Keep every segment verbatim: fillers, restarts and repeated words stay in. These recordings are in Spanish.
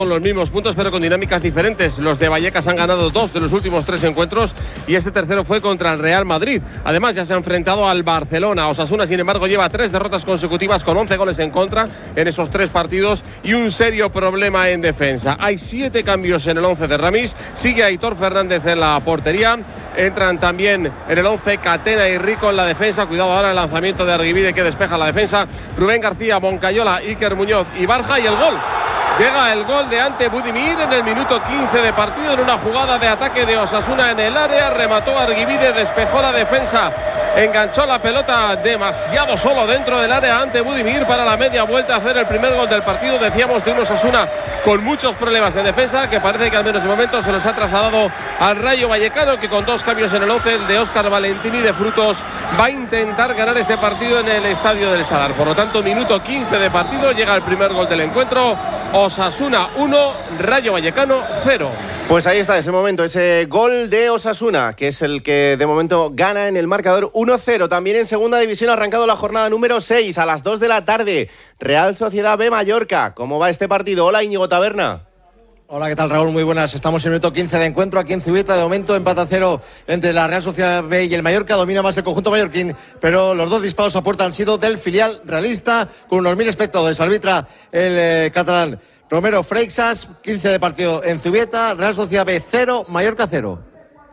Con los mismos puntos pero con dinámicas diferentes. Los de Vallecas han ganado dos de los últimos tres encuentros y este tercero fue contra el Real Madrid. Además ya se ha enfrentado al Barcelona. Osasuna, sin embargo, lleva tres derrotas consecutivas con once goles en contra en esos tres partidos y un serio problema en defensa. Hay siete cambios en el once de Ramis. Sigue Aitor Fernández en la portería. Entran también en el once Catena y Rico en la defensa. Cuidado ahora el lanzamiento de Arguibide que despeja la defensa. Rubén García, Moncayola, Iker Muñoz y Barja, y el gol. Llega el gol de Ante Budimir en el minuto quince de partido en una jugada de ataque de Osasuna en el área. Remató Arguibide, despejó la defensa, enganchó la pelota demasiado solo dentro del área Ante Budimir para la media vuelta a hacer el primer gol del partido. Decíamos de un Osasuna con muchos problemas en defensa, que parece que al menos de momento se los ha trasladado al Rayo Vallecano, que con dos cambios en el once, el de Óscar Valentini de Frutos, va a intentar ganar este partido en el Estadio del Sadar. Por lo tanto, minuto quince de partido, llega el primer gol del encuentro. Osasuna uno, Rayo Vallecano cero. Pues ahí está ese momento, ese gol de Osasuna, que es el que de momento gana en el marcador uno cero. También en segunda división ha arrancado la jornada número seis a las dos de la tarde. Real Sociedad B Mallorca. ¿Cómo va este partido? Hola, Íñigo Taberna. Hola, ¿qué tal, Raúl? Muy buenas. Estamos en el minuto quince de encuentro aquí en Zubieta. De momento, empate a cero entre la Real Sociedad B y el Mallorca. Domina más el conjunto mallorquín, pero los dos disparos a puerta han sido del filial realista, con unos mil espectadores. Arbitra el eh, catalán Romero Freixas. Quince de partido en Zubieta. Real Sociedad B cero, Mallorca cero.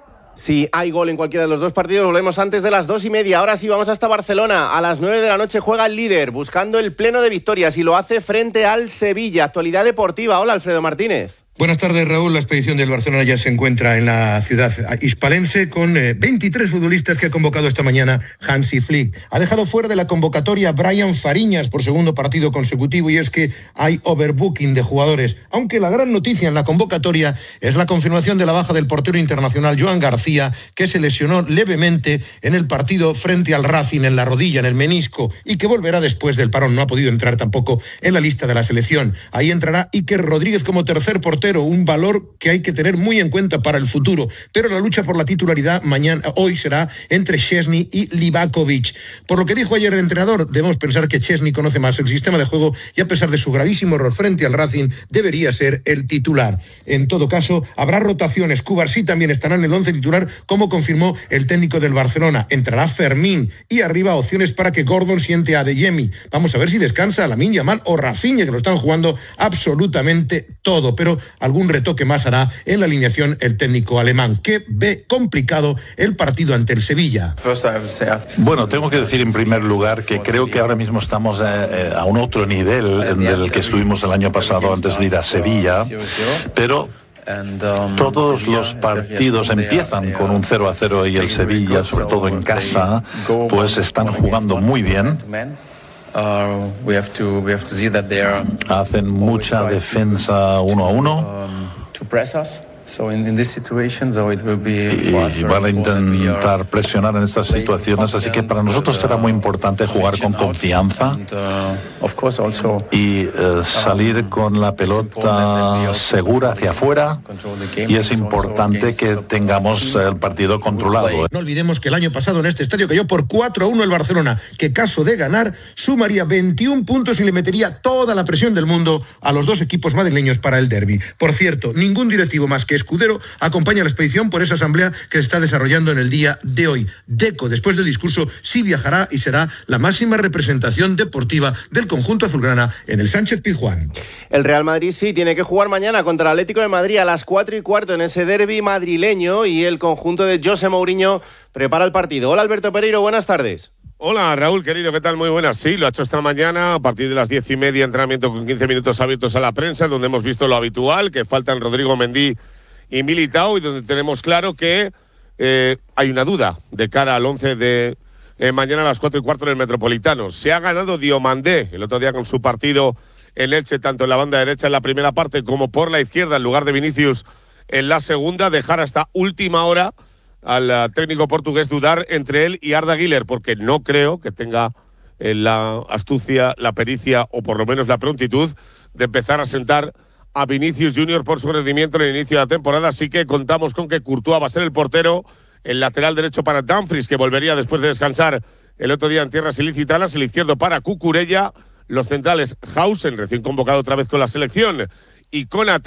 Si hay gol en cualquiera de los dos partidos, volvemos antes de las dos y media. Ahora sí, vamos hasta Barcelona. A las nueve de la noche juega el líder, buscando el pleno de victorias, y lo hace frente al Sevilla. Actualidad deportiva. Hola, Alfredo Martínez. Buenas tardes, Raúl. La expedición del Barcelona ya se encuentra en la ciudad hispalense con eh, veintitrés futbolistas que ha convocado esta mañana Hansi Flick. Ha dejado fuera de la convocatoria a Brian Fariñas por segundo partido consecutivo, y es que hay overbooking de jugadores. Aunque la gran noticia en la convocatoria es la confirmación de la baja del portero internacional Joan García, que se lesionó levemente en el partido frente al Racing en la rodilla, en el menisco, y que volverá después del parón. No ha podido entrar tampoco en la lista de la selección. Ahí entrará Iker Rodríguez como tercer portero, un valor que hay que tener muy en cuenta para el futuro, pero la lucha por la titularidad mañana, hoy será entre Szczesny y Livakovic. Por lo que dijo ayer el entrenador, debemos pensar que Szczesny conoce más el sistema de juego y, a pesar de su gravísimo error frente al Racing, debería ser el titular. En todo caso, habrá rotaciones. Cubarsí también estará en el once titular, como confirmó el técnico del Barcelona. Entrará Fermín, y arriba opciones para que Gordon siente a Adeyemi. Vamos a ver si descansa Lamine Yamal o Rafinha, que lo están jugando absolutamente todo, pero algún retoque más hará en la alineación el técnico alemán, que ve complicado el partido ante el Sevilla. Bueno, tengo que decir en primer lugar que creo que ahora mismo estamos eh, a un otro nivel del que estuvimos el año pasado antes de ir a Sevilla, pero todos los partidos empiezan con un cero a cero y el Sevilla, sobre todo en casa, pues están jugando muy bien. Uh, we have to, we have to see that they are hacen mucha defensa uno a uno um, to press us. So in, in this situation, so it will be y van a intentar presionar en estas situaciones, así que para nosotros será muy importante jugar con confianza y uh, salir con la pelota segura hacia afuera, y es importante que tengamos el partido controlado. No olvidemos que el año pasado en este estadio cayó por cuatro a uno el Barcelona, que caso de ganar sumaría veintiún puntos y le metería toda la presión del mundo a los dos equipos madrileños para el derbi. Por cierto, ningún directivo más que Escudero acompaña a la expedición por esa asamblea que se está desarrollando en el día de hoy. Deco, después del discurso, sí viajará y será la máxima representación deportiva del conjunto azulgrana en el Sánchez Pizjuán. El Real Madrid sí tiene que jugar mañana contra el Atlético de Madrid a las cuatro y cuarto en ese derbi madrileño, y el conjunto de José Mourinho prepara el partido. Hola, Alberto Pereiro, buenas tardes. Hola, Raúl, querido, ¿qué tal? Muy buenas. Sí, lo ha hecho esta mañana a partir de las diez y media, entrenamiento con quince minutos abiertos a la prensa, donde hemos visto lo habitual, que faltan Rodrigo Mendy y Militao, y donde tenemos claro que eh, hay una duda de cara al once de eh, mañana a las cuatro y cuarto en el Metropolitano. Se ha ganado Diomandé el otro día con su partido en Elche, tanto en la banda derecha en la primera parte como por la izquierda, en lugar de Vinicius en la segunda. Dejar hasta última hora al uh, técnico portugués dudar entre él y Arda Güler, porque no creo que tenga eh, la astucia, la pericia o por lo menos la prontitud de empezar a sentar a Vinicius Junior por su rendimiento en el inicio de la temporada. Así que contamos con que Courtois va a ser el portero, el lateral derecho para Dumfries, que volvería después de descansar el otro día en tierras ilicitanas, el izquierdo para Cucurella, los centrales Hausen, recién convocado otra vez con la selección, y Konaté